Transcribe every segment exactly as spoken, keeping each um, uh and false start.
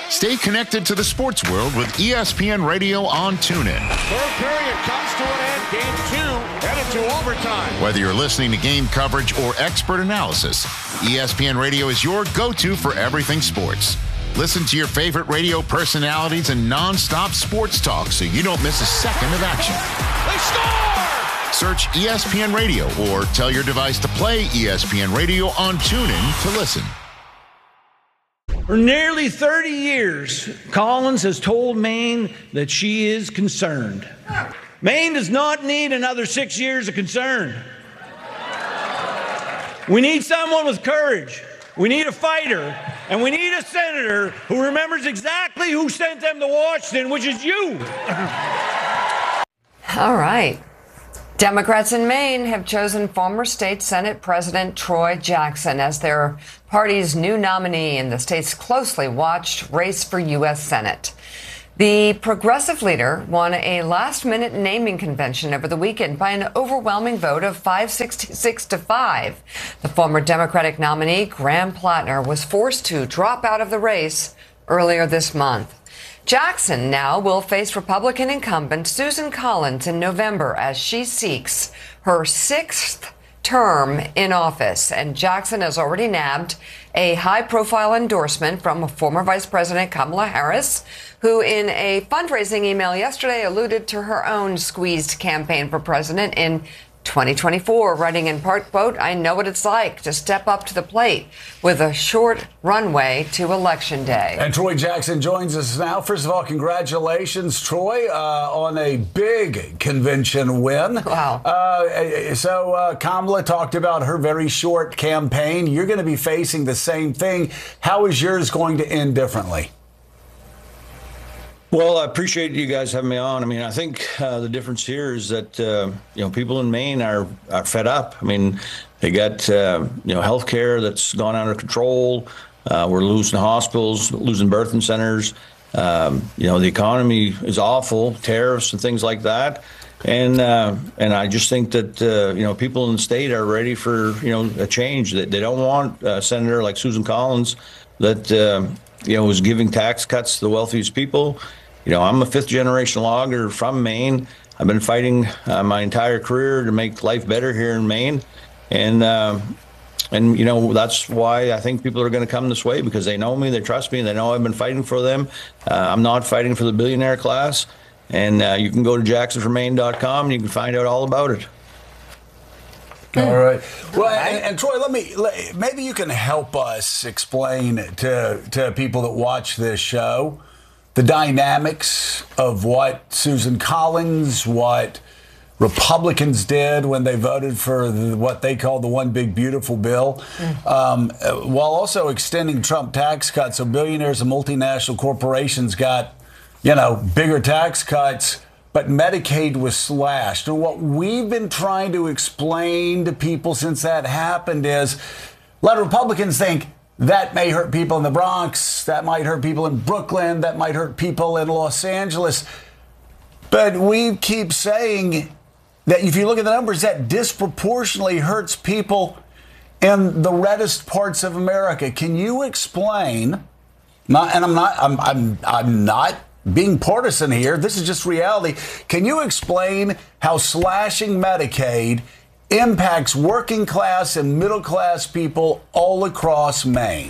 Stay connected to the sports world with E S P N Radio on TuneIn. Third period comes to an end. Game two headed to overtime. Whether you're listening to game coverage or expert analysis, E S P N Radio is your go-to for everything sports. Listen to your favorite radio personalities and non-stop sports talk so you don't miss a second of action. They score! Search E S P N Radio or tell your device to play E S P N Radio on TuneIn to listen. For nearly thirty years, Collins has told Maine that she is concerned. Maine does not need another six years of concern. We need someone with courage. We need a fighter. And we need a senator who remembers exactly who sent them to Washington, which is you. All right. Democrats in Maine have chosen former state Senate President Troy Jackson as their party's new nominee in the state's closely watched race for U S Senate. The progressive leader won a last-minute naming convention over the weekend by an overwhelming vote of five sixty-six to five. The former Democratic nominee, Graham Plattner, was forced to drop out of the race earlier this month. Jackson now will face Republican incumbent Susan Collins in November as she seeks her sixth term in office. And Jackson has already nabbed a high-profile endorsement from former Vice President Kamala Harris, who in a fundraising email yesterday alluded to her own squeezed campaign for president in twenty twenty-four, writing in part, quote, "I know what it's like to step up to the plate with a short runway to Election Day." And Troy Jackson joins us now. First of all, congratulations, Troy, uh, on a big convention win. Wow. Uh, so uh, Kamala talked about her very short campaign. You're going to be facing the same thing. How is yours going to end differently? Well, I appreciate you guys having me on. I mean, I think uh, the difference here is that, uh, you know, people in Maine are, are fed up. I mean, they got, uh, you know, health care that's gone out of control. Uh, we're losing hospitals, losing birthing centers. Um, you know, the economy is awful, tariffs and things like that. And uh, and I just think that, uh, you know, people in the state are ready for, you know, a change. They, they don't want a senator like Susan Collins that, uh, you know, is giving tax cuts to the wealthiest people. You know, I'm a fifth generation logger from Maine. I've been fighting uh, my entire career to make life better here in Maine. And, uh, and you know, that's why I think people are going to come this way, because they know me, they trust me, they know I've been fighting for them. Uh, I'm not fighting for the billionaire class. And uh, you can go to jackson for maine dot com and you can find out all about it. All right. Well, and, and Troy, let me let, maybe you can help us explain to to people that watch this show the dynamics of what Susan Collins, what Republicans did when they voted for the, what they call the One Big Beautiful Bill, mm. um, while also extending Trump tax cuts. So billionaires and multinational corporations got, you know, bigger tax cuts, but Medicaid was slashed. And what we've been trying to explain to people since that happened is a lot of Republicans think that may hurt people in the Bronx, that might hurt people in Brooklyn, that might hurt people in Los Angeles. But we keep saying that if you look at the numbers, that disproportionately hurts people in the reddest parts of America. Can you explain, not, and I'm not, I'm, I'm, I'm not being partisan here, this is just reality. Can you explain how slashing Medicaid impacts working class and middle class people all across Maine?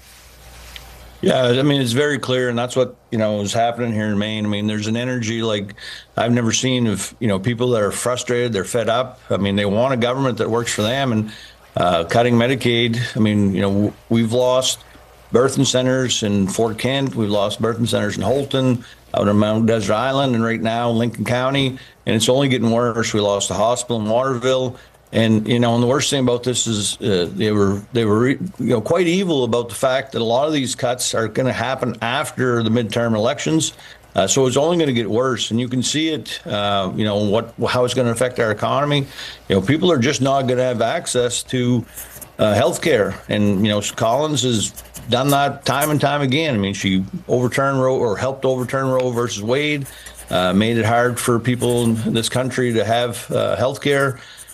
Yeah, I mean, it's very clear, and that's what, you know, is happening here in Maine. I mean, there's an energy like I've never seen of, you know, people that are frustrated, they're fed up. I mean, they want a government that works for them, and uh, cutting Medicaid. I mean, you know, we've lost birthing centers in Fort Kent, we've lost birthing centers in Holton, out in Mount Desert Island, and right now Lincoln County, and it's only getting worse. We lost a hospital in Waterville, and you know, and the worst thing about this is uh, they were they were you know quite evil about the fact that a lot of these cuts are going to happen after the midterm elections, uh, so it's only going to get worse, and you can see it. Uh, you know what how it's going to affect our economy. You know, people are just not going to have access to uh, health care, and you know, Collins has done that time and time again. I mean, she overturned Roe or helped overturn Roe versus Wade, uh, made it hard for people in this country to have uh, health care.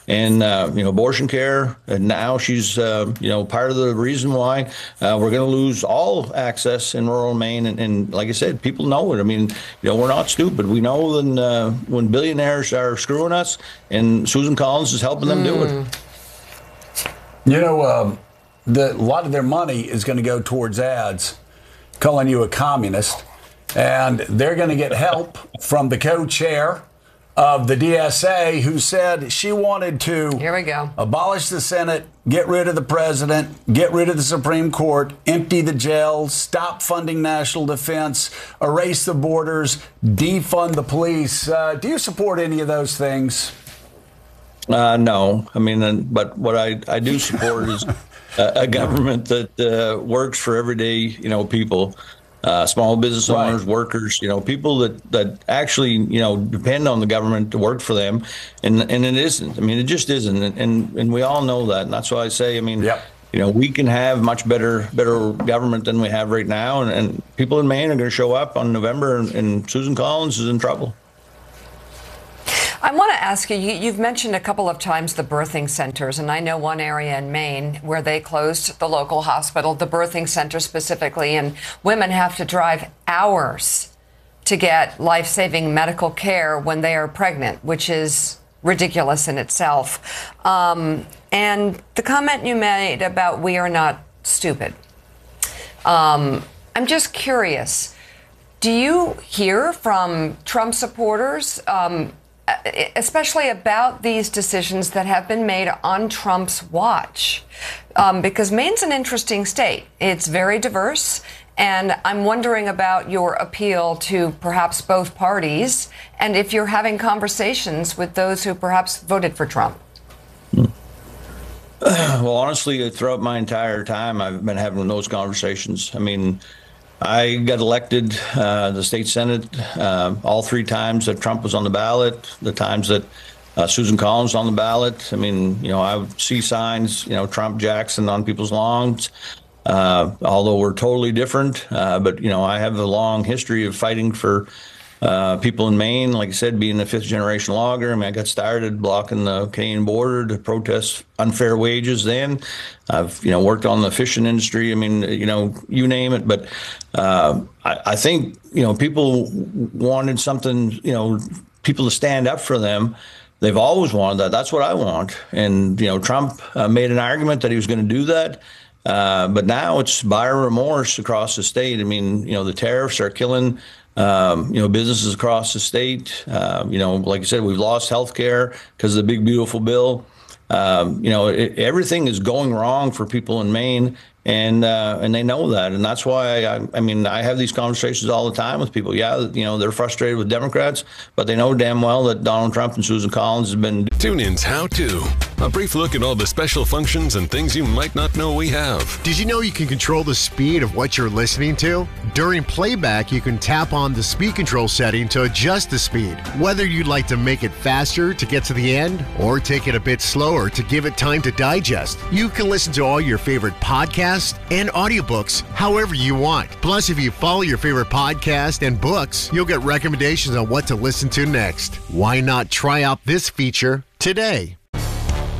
and uh, you know, abortion care. And now she's uh, you know, part of the reason why uh, we're going to lose all access in rural Maine. And, and like I said, people know it. I mean, you know, we're not stupid. We know when uh, when billionaires are screwing us, and Susan Collins is helping them mm. do it. You know, um, the, a lot of their money is going to go towards ads calling you a communist, and they're going to get help from the co-chair of the D S A, who said she wanted to Here we go. abolish the Senate, get rid of the president, get rid of the Supreme Court, empty the jails, stop funding national defense, erase the borders, defund the police. Uh, do you support any of those things? Uh, no, I mean, but what I, I do support is a, a government that uh, works for everyday, you know, people, uh, small business owners, right. workers, you know, people that, that actually, you know, depend on the government to work for them. And and it isn't. I mean, it just isn't. And and, and we all know that. And that's why I say, I mean, yep. you know, we can have much better better government than we have right now. And, and people in Maine are going to show up on November, and, and Susan Collins is in trouble. I want to ask you, you, you've mentioned a couple of times the birthing centers, and I know one area in Maine where they closed the local hospital, the birthing center specifically, and women have to drive hours to get life-saving medical care when they are pregnant, which is ridiculous in itself. Um, and the comment you made about we are not stupid. Um, I'm just curious, do you hear from Trump supporters, um, especially about these decisions that have been made on Trump's watch? Um, because Maine's an interesting state. It's very diverse. And I'm wondering about your appeal to perhaps both parties, and if you're having conversations with those who perhaps voted for Trump. Well, honestly, throughout my entire time, I've been having those conversations. I mean, I got elected uh, the state Senate uh, all three times that Trump was on the ballot, the times that uh, Susan Collins was on the ballot. I mean, you know, I would see signs, you know, Trump, Jackson on people's lawns, uh, although we're totally different. Uh, but, you know, I have a long history of fighting for uh, people in Maine, like I said, being a fifth generation logger. I mean, I got started blocking the Canadian border to protest unfair wages then. I've, you know, worked on the fishing industry. I mean, you know, you name it. But uh, I, I think, you know, people wanted something, you know, people to stand up for them. They've always wanted that. That's what I want. And, you know, Trump uh, made an argument that he was going to do that. Uh, but now it's buyer remorse across the state. I mean, you know, the tariffs are killing Um, you know, businesses across the state. Uh, you know, like I said, we've lost health care because of the big, beautiful bill. Um, you know, it, everything is going wrong for people in Maine, and uh, and they know that. And that's why, I, I mean, I have these conversations all the time with people. Yeah, you know, they're frustrated with Democrats, but they know damn well that Donald Trump and Susan Collins have been. TuneIn's How To. A brief look at all the special functions and things you might not know we have. Did you know you can control the speed of what you're listening to? During playback, you can tap on the speed control setting to adjust the speed. Whether you'd like to make it faster to get to the end or take it a bit slower to give it time to digest, you can listen to all your favorite podcasts and audiobooks however you want. Plus, if you follow your favorite podcast and books, you'll get recommendations on what to listen to next. Why not try out this feature today?